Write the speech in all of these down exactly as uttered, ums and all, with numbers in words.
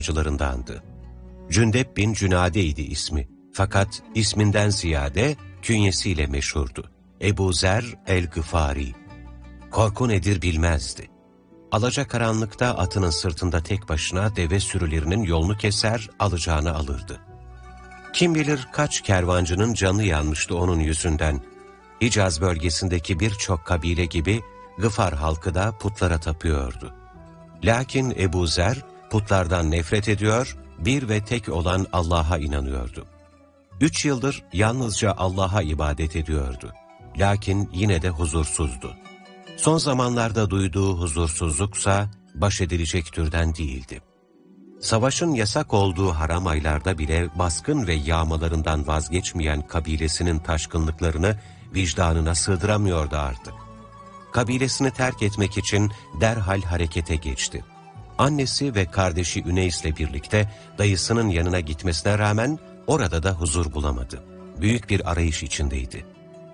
savaşçılarındandı. Cündep bin Cünade'ydi ismi. Fakat isminden ziyade künyesiyle meşhurdu. Ebu Zer el-Gıfari. Korku nedir bilmezdi. Alacakaranlıkta atının sırtında tek başına deve sürülerinin yolunu keser, alacağını alırdı. Kim bilir kaç kervancının canı yanmıştı onun yüzünden. Hicaz bölgesindeki birçok kabile gibi Gıfar halkı da putlara tapıyordu. Lakin Ebu Zer putlardan nefret ediyor, bir ve tek olan Allah'a inanıyordu. Üç yıldır yalnızca Allah'a ibadet ediyordu. Lakin yine de huzursuzdu. Son zamanlarda duyduğu huzursuzluksa baş edilecek türden değildi. Savaşın yasak olduğu haram aylarda bile baskın ve yağmalarından vazgeçmeyen kabilesinin taşkınlıklarını vicdanına sığdıramıyordu artık. Kabilesini terk etmek için derhal harekete geçti. Annesi ve kardeşi Üneys'le birlikte dayısının yanına gitmesine rağmen orada da huzur bulamadı. Büyük bir arayış içindeydi.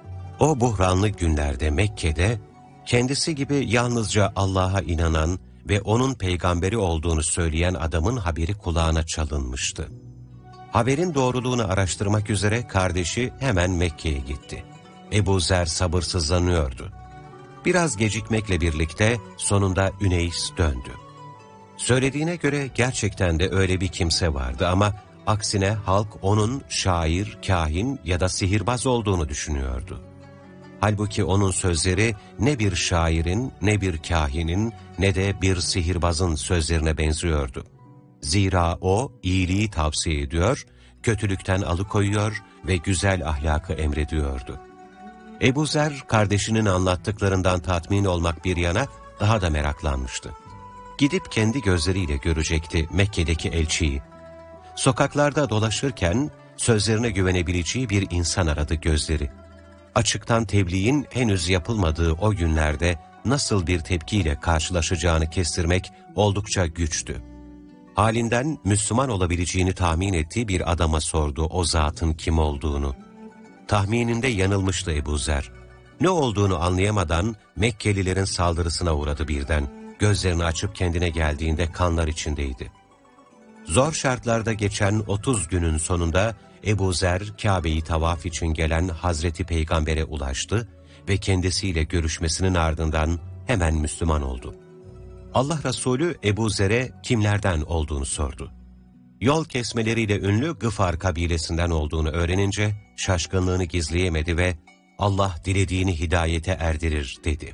O buhranlı günlerde Mekke'de kendisi gibi yalnızca Allah'a inanan ve O'nun peygamberi olduğunu söyleyen adamın haberi kulağına çalınmıştı. Haberin doğruluğunu araştırmak üzere kardeşi hemen Mekke'ye gitti. Ebu Zer sabırsızlanıyordu. Biraz gecikmekle birlikte sonunda Üneys döndü. Söylediğine göre gerçekten de öyle bir kimse vardı ama aksine halk onun şair, kahin ya da sihirbaz olduğunu düşünüyordu. Halbuki onun sözleri ne bir şairin, ne bir kahinin, ne de bir sihirbazın sözlerine benziyordu. Zira o iyiliği tavsiye ediyor, kötülükten alıkoyuyor ve güzel ahlakı emrediyordu. Ebu Zer kardeşinin anlattıklarından tatmin olmak bir yana daha da meraklanmıştı. Gidip kendi gözleriyle görecekti Mekke'deki elçiyi. Sokaklarda dolaşırken sözlerine güvenebileceği bir insan aradı gözleri. Açıktan tebliğin henüz yapılmadığı o günlerde nasıl bir tepkiyle karşılaşacağını kestirmek oldukça güçtü. Halinden Müslüman olabileceğini tahmin ettiği bir adama sordu o zatın kim olduğunu. Tahmininde yanılmıştı Ebu Zer. Ne olduğunu anlayamadan Mekkelilerin saldırısına uğradı birden. Gözlerini açıp kendine geldiğinde kanlar içindeydi. Zor şartlarda geçen otuz günün sonunda Ebu Zer Kabe'yi tavaf için gelen Hazreti Peygamber'e ulaştı ve kendisiyle görüşmesinin ardından hemen Müslüman oldu. Allah Resulü Ebu Zer'e kimlerden olduğunu sordu. Yol kesmeleriyle ünlü Gıfar kabilesinden olduğunu öğrenince şaşkınlığını gizleyemedi ve Allah dilediğini hidayete erdirir dedi.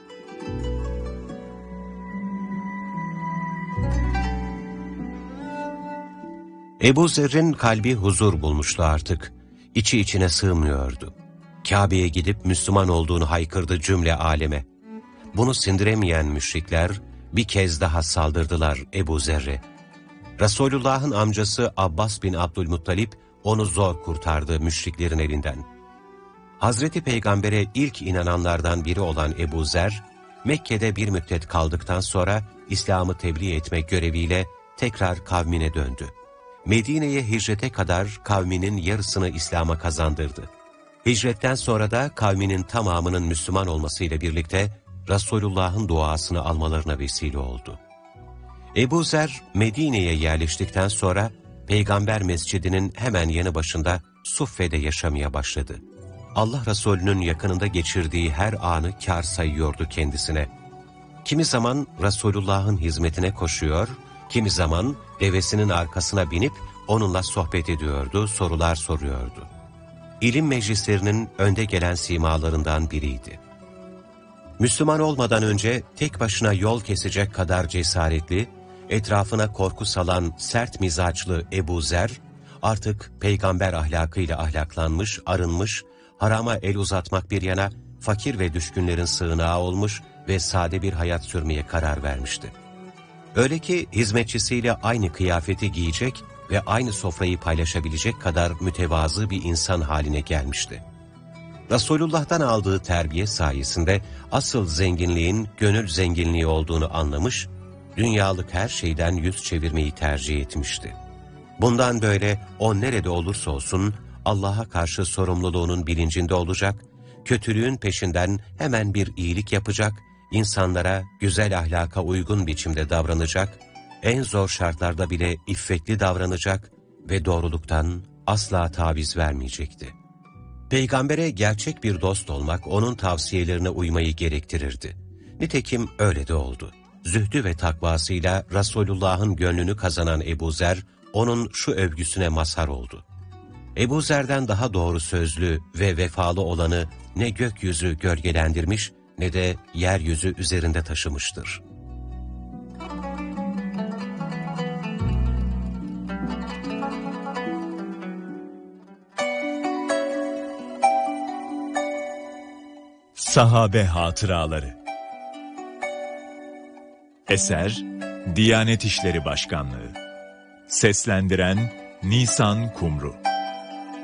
Ebu Zer'in kalbi huzur bulmuştu artık. İçi içine sığmıyordu. Kabe'ye gidip Müslüman olduğunu haykırdı cümle aleme. Bunu sindiremeyen müşrikler bir kez daha saldırdılar Ebu Zer'e. Resulullah'ın amcası Abbas bin Abdülmuttalip onu zor kurtardı müşriklerin elinden. Hazreti Peygamber'e ilk inananlardan biri olan Ebu Zer, Mekke'de bir müddet kaldıktan sonra İslam'ı tebliğ etmek göreviyle tekrar kavmine döndü. Medine'ye hicrete kadar kavminin yarısını İslam'a kazandırdı. Hicretten sonra da kavminin tamamının Müslüman olmasıyla birlikte Resulullah'ın duasını almalarına vesile oldu. Ebu Zer Medine'ye yerleştikten sonra Peygamber Mescidi'nin hemen yanı başında Suffe'de yaşamaya başladı. Allah Resulü'nün yakınında geçirdiği her anı kâr sayıyordu kendisine. Kimi zaman Resulullah'ın hizmetine koşuyor, kimi zaman devesinin arkasına binip onunla sohbet ediyordu, sorular soruyordu. İlim meclislerinin önde gelen simalarından biriydi. Müslüman olmadan önce tek başına yol kesecek kadar cesaretli, etrafına korku salan sert mizaçlı Ebu Zer, artık peygamber ahlakıyla ahlaklanmış, arınmış, harama el uzatmak bir yana fakir ve düşkünlerin sığınağı olmuş ve sade bir hayat sürmeye karar vermişti. Öyle ki hizmetçisiyle aynı kıyafeti giyecek ve aynı sofrayı paylaşabilecek kadar mütevazı bir insan haline gelmişti. Resulullah'tan aldığı terbiye sayesinde asıl zenginliğin gönül zenginliği olduğunu anlamış, dünyalık her şeyden yüz çevirmeyi tercih etmişti. Bundan böyle o nerede olursa olsun Allah'a karşı sorumluluğunun bilincinde olacak, kötülüğün peşinden hemen bir iyilik yapacak, insanlara güzel ahlaka uygun biçimde davranacak, en zor şartlarda bile iffetli davranacak ve doğruluktan asla taviz vermeyecekti. Peygambere gerçek bir dost olmak onun tavsiyelerine uymayı gerektirirdi. Nitekim öyle de oldu. Zühdü ve takvasıyla Resulullah'ın gönlünü kazanan Ebu Zer, onun şu övgüsüne mazhar oldu. Ebu Zer'den daha doğru sözlü ve vefalı olanı ne gökyüzü gölgelendirmiş ne de yeryüzü üzerinde taşımıştır. Sahabe Hatıraları. Eser Diyanet İşleri Başkanlığı. Seslendiren Nisan Kumru.